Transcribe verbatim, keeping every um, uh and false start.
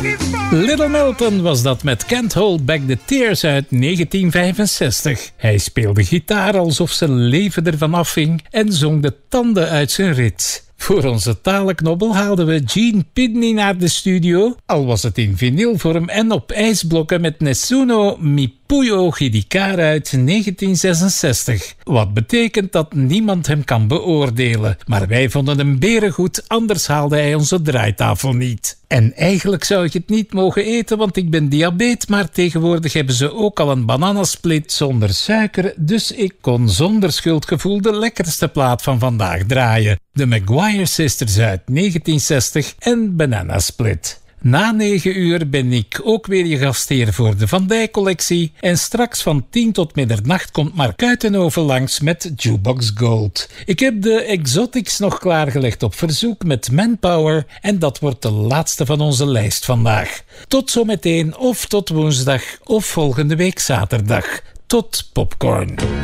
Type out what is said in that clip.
Little Milton was dat met Can't Hold Back the Tears uit negentien vijfenzestig. Hij speelde gitaar alsof zijn leven ervan afhing en zong de tanden uit zijn rits. Voor onze talenknobbel haalden we Gene Pitney naar de studio, al was het in vinylvorm en op ijsblokken met Nessuno Mi Puyo Hidikar uit negentien zesenzestig. Wat betekent dat niemand hem kan beoordelen. Maar wij vonden hem berengoed, anders haalde hij onze draaitafel niet. En eigenlijk zou ik het niet mogen eten, want ik ben diabetes, maar tegenwoordig hebben ze ook al een bananasplit zonder suiker, dus ik kon zonder schuldgevoel de lekkerste plaat van vandaag draaien. De Maguire Sisters uit negentien zestig en Banana Split. Na negen uur ben ik ook weer je gastheer voor de Van Dijk collectie. En straks van tien tot middernacht komt Mark Uitenhoven langs met Jukebox Gold. Ik heb de Exotics nog klaargelegd op verzoek met Manpower. En dat wordt de laatste van onze lijst vandaag. Tot zometeen of tot woensdag of volgende week zaterdag. Tot popcorn.